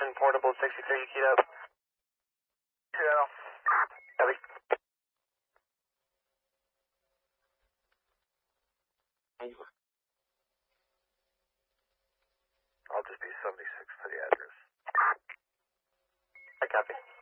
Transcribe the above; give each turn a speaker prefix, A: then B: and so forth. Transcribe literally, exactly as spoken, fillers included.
A: Houston, portable sixty-three, you keyed up.
B: Seattle.
A: Copy.
B: I'll just be seventy-six for the address.
A: I copy.